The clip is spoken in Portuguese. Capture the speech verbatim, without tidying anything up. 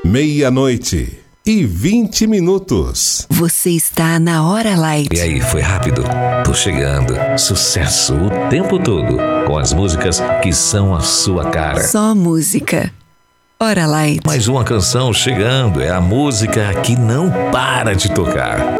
Meia-noite e vinte minutos. Você está na Hora Light. E aí, foi rápido? Tô chegando. Sucesso o tempo todo. Com as músicas que são a sua cara. Só música. Hora Light. Mais uma canção chegando. É a música que não para de tocar.